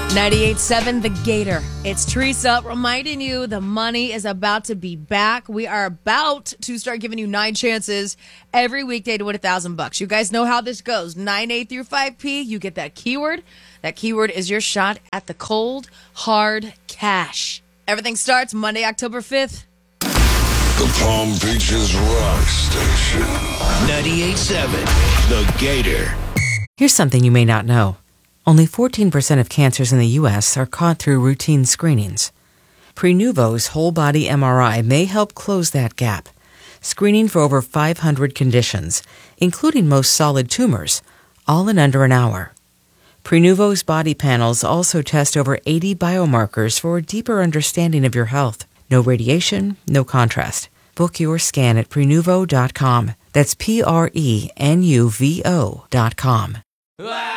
98.7 The Gator. It's Teresa reminding you the money is about to be back. We are about to start giving you 9 chances every weekday to win $1,000. You guys know how this goes. 9A through 5P, you get that keyword. That keyword is your shot at the cold, hard cash. Everything starts Monday, October 5th. The Palm Beaches Rock Station. 98.7 The Gator. Here's something you may not know. Only 14% of cancers in the U.S. are caught through routine screenings. Prenuvo's whole-body MRI may help close that gap, screening for over 500 conditions, including most solid tumors, all in under an hour. Prenuvo's body panels also test over 80 biomarkers for a deeper understanding of your health. No radiation, no contrast. Book your scan at Prenuvo.com. That's Prenuvo.com.